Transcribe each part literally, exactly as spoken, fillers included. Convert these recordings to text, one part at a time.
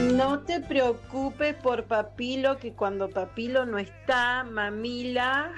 No te preocupes por Papilo, que cuando Papilo no está, mamila,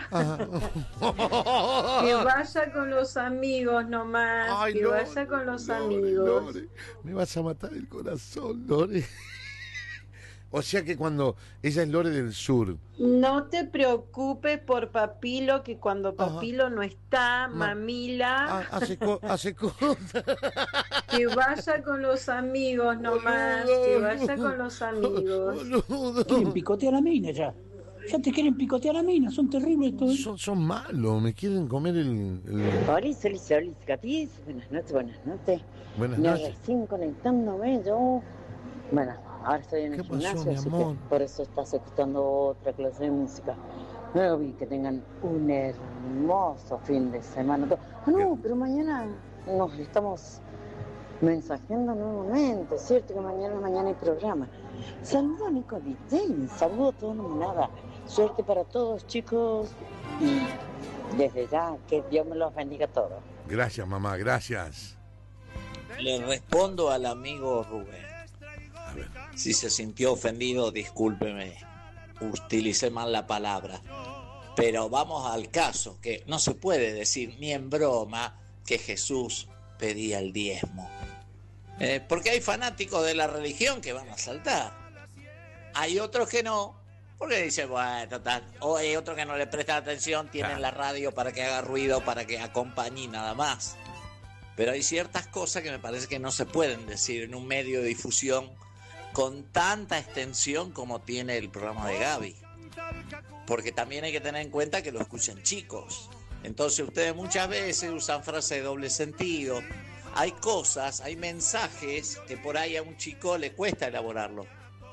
que vaya con los amigos nomás, Ay, que Lore, vaya con los Lore, amigos. Lore, me vas a matar el corazón, Lore. O sea que cuando ella es Lore del Sur. No te preocupes por Papilo, que cuando Papilo no está, Ma- mamila, Ah, hace co hace co que vaya con los amigos nomás, que vaya con los amigos. Quieren picotear a la mina ya. Ya te quieren picotear a la mina, son terribles todos. Son, son malos, me quieren comer el... el... Hola, Solis, Solis, Catis. Buenas noches, buenas noches. Buenas Mira, noches. recién conectándome yo. Bueno, ahora estoy en el ¿Qué pasó, gimnasio, mi así amor? que por eso estás escuchando otra clase de música. Luego vi que tengan un hermoso fin de semana. Ah, no, pero mañana nos estamos mensajeando nuevamente, ¿cierto? Que mañana, mañana hay programa. Saludo a Nico D J, saludo a todos nominada. Suerte para todos, chicos. Y desde ya, que Dios me los bendiga a todos. Gracias, mamá, gracias. Le respondo al amigo Rubén. A ver. Si se sintió ofendido, discúlpeme. Utilicé mal la palabra. Pero vamos al caso, que no se puede decir ni en broma que Jesús pedía el diezmo. Eh, porque hay fanáticos de la religión que van a saltar. Hay otros que no, porque dicen, bueno, total. O hay otros que no le prestan atención, tienen Claro. la radio para que haga ruido, para que acompañe y nada más. Pero hay ciertas cosas que me parece que no se pueden decir en un medio de difusión con tanta extensión como tiene el programa de Gaby. Porque también hay que tener en cuenta que lo escuchan chicos. Entonces ustedes muchas veces usan frases de doble sentido. Hay cosas, hay mensajes que por ahí a un chico le cuesta elaborarlo.